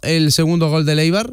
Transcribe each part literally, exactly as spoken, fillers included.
el segundo gol del Eibar?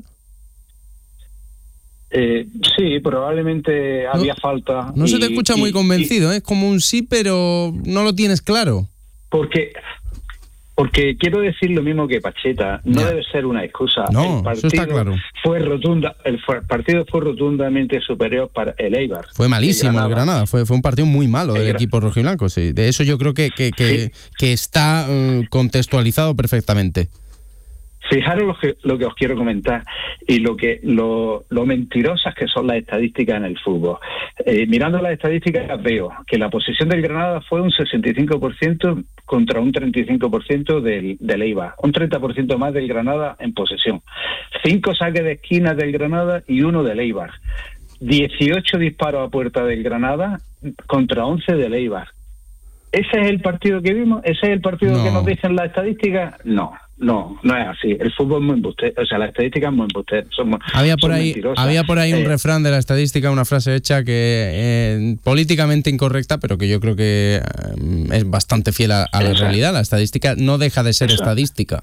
Eh, sí, probablemente no, había falta. No y, se te escucha y, muy convencido, ¿eh? Es como un sí, pero no lo tienes claro. Porque... Porque quiero decir lo mismo que Pacheta, no ya. debe ser una excusa. No, el partido eso está claro. Fue rotunda, el partido fue rotundamente superior para el Eibar. Fue malísimo el Granada, el Granada. Fue, fue un partido muy malo del Gra- equipo rojiblanco, sí. De eso yo creo que, que, que, sí. que está uh, contextualizado perfectamente. Fijaros lo que, lo que os quiero comentar y lo que lo, lo mentirosas que son las estadísticas en el fútbol. Eh, mirando las estadísticas veo que la posesión del Granada fue un sesenta y cinco por ciento contra un treinta y cinco por ciento del, del Eibar, un treinta por ciento más del Granada en posesión. Cinco saques de esquina del Granada y uno del Eibar. dieciocho disparos a puerta del Granada contra once del Eibar. ¿Ese es el partido que vimos? ¿Ese es el partido no. que nos dicen las estadísticas? No. No, no es así. El fútbol es muy embustero, o sea, la estadística es muy embustero. Somos, había por ahí, había por ahí eh, un refrán de la estadística, una frase hecha que eh, políticamente incorrecta, pero que yo creo que eh, es bastante fiel a, a la eso realidad. La estadística no deja de ser eso. estadística.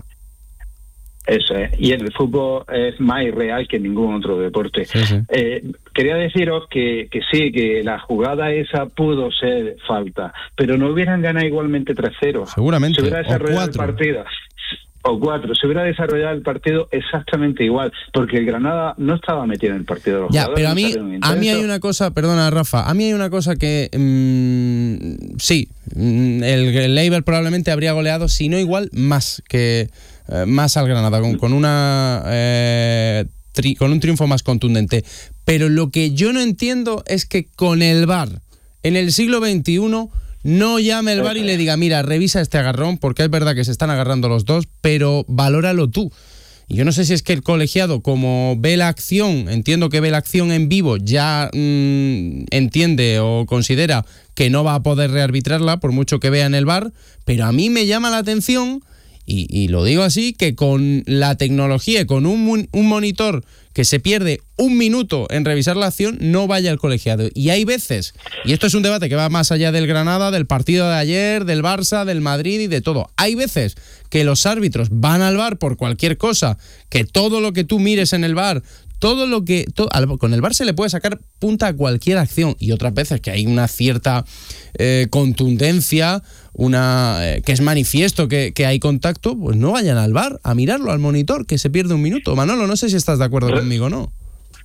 Eso es, y el fútbol es más irreal que ningún otro deporte. Sí, sí. Eh, quería deciros que, que sí, que la jugada esa pudo ser falta, pero no hubieran ganado igualmente tres cero. Seguramente, se hubiera desarrollado o el partido. O cuatro, se hubiera desarrollado el partido exactamente igual, porque el Granada no estaba metido en el partido de los ya, jugadores. Pero a mí, a mí hay una cosa, perdona Rafa, a mí hay una cosa que mmm, sí, el, el Eibar probablemente habría goleado, si no igual, más que eh, más al Granada, con, con una eh, tri, con un triunfo más contundente. Pero lo que yo no entiendo es que con el V A R en el siglo veintiuno no llame el V A R y le diga, mira, revisa este agarrón, porque es verdad que se están agarrando los dos, pero valóralo tú. Y yo no sé si es que el colegiado, como ve la acción, entiendo que ve la acción en vivo, ya mmm, entiende o considera que no va a poder rearbitrarla, por mucho que vea en el V A R, pero a mí me llama la atención, y, y lo digo así, que con la tecnología y con un, un monitor que se pierde un minuto en revisar la acción, no vaya al colegiado. Y hay veces, y esto es un debate que va más allá del Granada, del partido de ayer, del Barça, del Madrid y de todo. Hay veces que los árbitros van al V A R por cualquier cosa, que todo lo que tú mires en el V A R, todo lo que... To, al, con el V A R se le puede sacar punta a cualquier acción, y otras veces que hay una cierta eh, contundencia, una eh, que es manifiesto que, que hay contacto, pues no vayan al V A R a mirarlo, al monitor, que se pierde un minuto. Manolo, no sé si estás de acuerdo conmigo o no.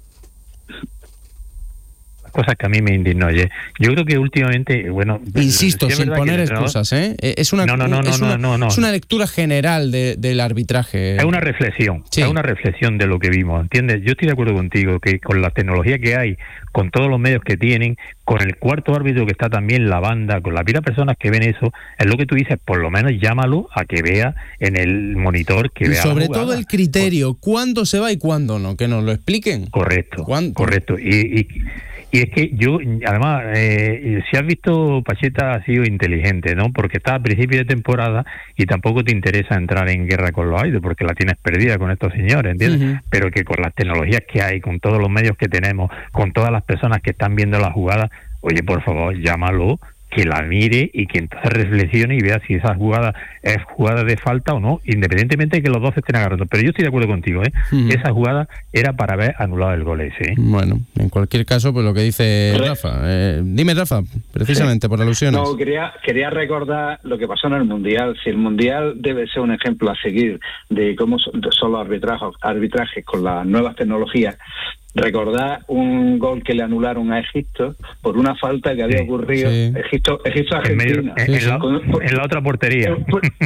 Cosas que a mí me indignó. Oye, yo creo que últimamente, bueno... Insisto, sin poner excusas, ¿eh? Es una, no, no, no, es, no, una no, no, es una lectura general de, del arbitraje. Es una reflexión, sí. es una reflexión de lo que vimos, ¿entiendes? Yo estoy de acuerdo contigo, que con la tecnología que hay, con todos los medios que tienen, con el cuarto árbitro que está también la banda, con las pila personas que ven eso, es lo que tú dices, por lo menos llámalo a que vea en el monitor, que y vea sobre la jugada. todo el criterio, cuándo se va y cuándo no, que nos lo expliquen. Correcto, ¿Cuándo? correcto. Y... y Y es que yo, además, eh, si has visto, Pacheta ha sido inteligente, ¿no? Porque está a principio de temporada y tampoco te interesa entrar en guerra con los árbitros porque la tienes perdida con estos señores, ¿entiendes? Uh-huh. Pero que con las tecnologías que hay, con todos los medios que tenemos, con todas las personas que están viendo la jugada, oye, por favor, llámalo, que la mire y que entonces reflexione y vea si esa jugada es jugada de falta o no, independientemente de que los dos se estén agarrando. Pero yo estoy de acuerdo contigo, ¿eh? Uh-huh. Esa jugada era para haber anulado el gol ese, ¿eh? Bueno, en cualquier caso, pues lo que dice Rafa. Eh, dime, Rafa, precisamente sí. por alusiones. No, quería, quería recordar lo que pasó en el Mundial. Si el Mundial debe ser un ejemplo a seguir de cómo son los arbitrajes, arbitrajes con las nuevas tecnologías, recordar un gol que le anularon a Egipto por una falta que había sí, ocurrido sí. Egipto Egipto Argentina en, en, la, con, en la otra portería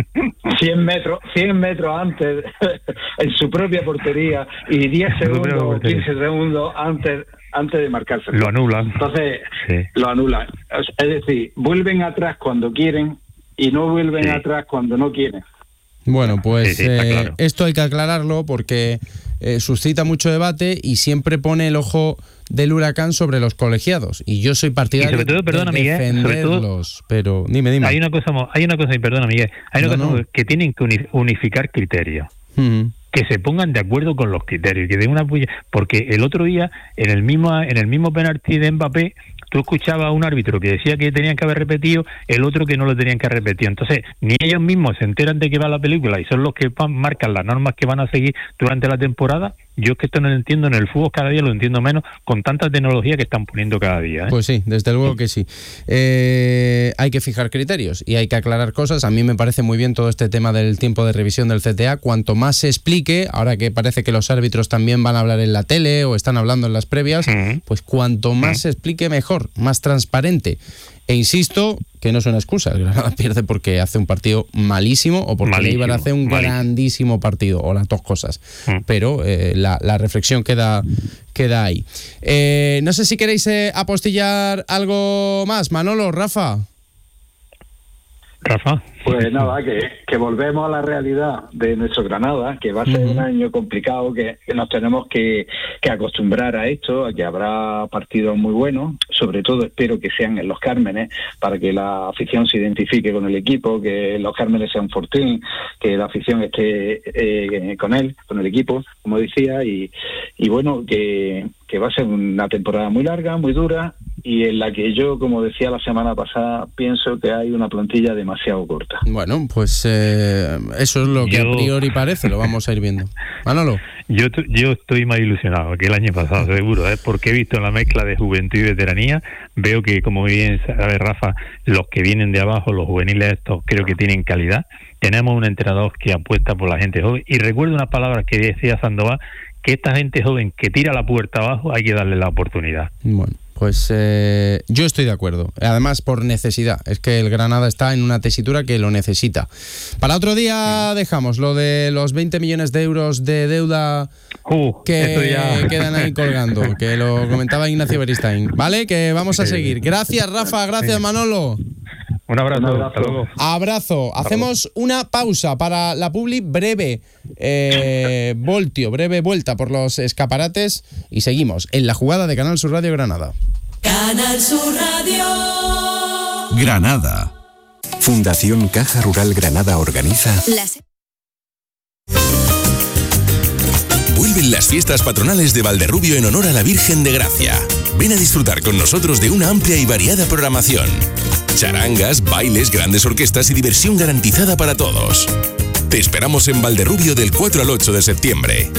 cien metros cien metros antes en su propia portería y diez segundos o quince segundos antes antes de marcarse lo anulan entonces sí. lo anulan, es decir, vuelven atrás cuando quieren y no vuelven sí. atrás cuando no quieren. Bueno, pues sí, sí, eh, claro. esto hay que aclararlo porque eh, suscita mucho debate y siempre pone el ojo del huracán sobre los colegiados. Y yo soy partidario y sobre todo, perdona, de defenderlos. Miguel, pero dime, dime. Hay una cosa, hay una cosa, y perdona, Miguel, hay una no, cosa no. que tienen que unificar criterios. Uh-huh. Que se pongan de acuerdo con los criterios, que den una puya, porque el otro día en el mismo en el mismo penalti de Mbappé tú escuchabas a un árbitro que decía que tenían que haber repetido, el otro que no lo tenían que haber repetido. Entonces, ni ellos mismos se enteran de qué va la película y son los que marcan las normas que van a seguir durante la temporada. Yo es que esto no lo entiendo, en el fútbol cada día lo entiendo menos, con tanta tecnología que están poniendo cada día, ¿eh? Pues sí, desde luego que sí. Eh, hay que fijar criterios y hay que aclarar cosas. A mí me parece muy bien todo este tema del tiempo de revisión del C T A. Cuanto más se explique, ahora que parece que los árbitros también van a hablar en la tele o están hablando en las previas, uh-huh. pues cuanto más uh-huh. se explique mejor, más transparente. E insisto que no es una excusa, el Granada pierde porque hace un partido malísimo o porque el Eibar hace un malísimo. grandísimo partido, o las dos cosas. Mm. Pero eh, la, la reflexión queda, queda ahí. Eh, no sé si queréis eh, apostillar algo más, Manolo, Rafa. Rafa. Pues nada, que, que volvemos a la realidad de nuestro Granada, que va a ser uh-huh. un año complicado, que, que nos tenemos que, que acostumbrar a esto, a que habrá partidos muy buenos, sobre todo espero que sean en Los Cármenes, para que la afición se identifique con el equipo, que Los Cármenes sea un fortín, que la afición esté eh, con él, con el equipo, como decía, y, y bueno, que, que va a ser una temporada muy larga, muy dura, y en la que yo, como decía la semana pasada, pienso que hay una plantilla demasiado corta. Bueno, pues eh, eso es lo que yo, a priori parece, lo vamos a ir viendo. Manolo. Yo, yo estoy más ilusionado que el año pasado, seguro, ¿eh? Porque he visto la mezcla de juventud y veteranía, veo que, como bien sabe Rafa, los que vienen de abajo, los juveniles estos, creo que tienen calidad. Tenemos un entrenador que apuesta por la gente joven, y recuerdo unas palabras que decía Sandoval, que esta gente joven que tira la puerta abajo hay que darle la oportunidad. Bueno. Pues eh, yo estoy de acuerdo, además por necesidad, es que el Granada está en una tesitura que lo necesita. Para otro día dejamos lo de los veinte millones de euros de deuda uh, que ya... quedan ahí colgando, que lo comentaba Ignacio Beristain, ¿vale? Que vamos a seguir. Gracias Rafa, gracias Manolo. Un abrazo, un abrazo. Hasta luego. Abrazo. Hacemos una pausa para la publi, breve eh, voltio, breve vuelta por los escaparates y seguimos en la jugada de Canal Sur Radio Granada. Canal Sur Radio Granada. Fundación Caja Rural Granada organiza Las... Vuelven las fiestas patronales de Valderrubio en honor a la Virgen de Gracia. Ven a disfrutar con nosotros de una amplia y variada programación. Charangas, bailes, grandes orquestas y diversión garantizada para todos. Te esperamos en Valderrubio del cuatro al ocho de septiembre.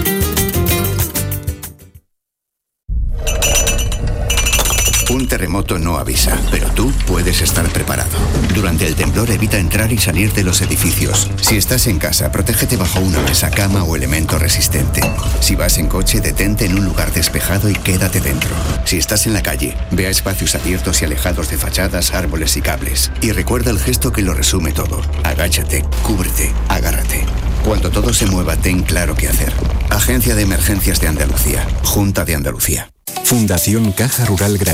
Un terremoto no avisa, pero tú puedes estar preparado. Durante el temblor evita entrar y salir de los edificios. Si estás en casa, protégete bajo una mesa, cama o elemento resistente. Si vas en coche, detente en un lugar despejado y quédate dentro. Si estás en la calle, ve a espacios abiertos y alejados de fachadas, árboles y cables. Y recuerda el gesto que lo resume todo. Agáchate, cúbrete, agárrate. Cuando todo se mueva, ten claro qué hacer. Agencia de Emergencias de Andalucía. Junta de Andalucía. Fundación Caja Rural Granada.